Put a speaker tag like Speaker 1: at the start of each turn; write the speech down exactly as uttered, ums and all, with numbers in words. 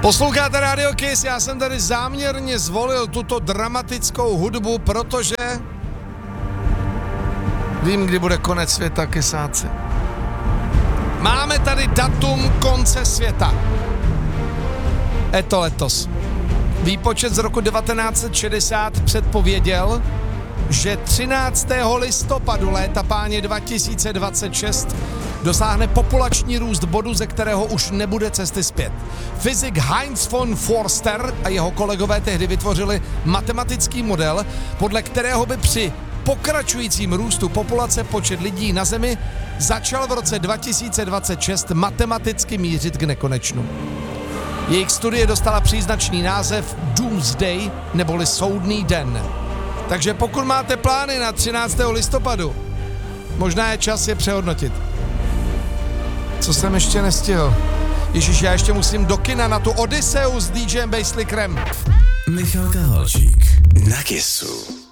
Speaker 1: Posloucháte Radio Kiss, já jsem tady záměrně zvolil tuto dramatickou hudbu, protože vím, kdy bude konec světa, kysáci. Máme tady datum konce světa. Je to letos. Výpočet z roku devatenáct set šedesát předpověděl, že třináctého listopadu léta páně dva tisíce dvacet šest dosáhne populační růst bodu, ze kterého už nebude cesty zpět. Fyzik Heinz von Forster a jeho kolegové tehdy vytvořili matematický model, podle kterého by při pokračujícím růstu populace počet lidí na Zemi začal v roce dva tisíce dvacet šest matematicky mířit k nekonečnu. Jejich studie dostala příznačný název Doomsday, neboli soudný den. Takže pokud máte plány na třináctého listopadu, možná je čas je přehodnotit. Co jsem ještě nestihl? Ježíš, já ještě musím do kina na tu Odyseu s DJem Basslickerem.
Speaker 2: Michal Kahalčík na Kissu.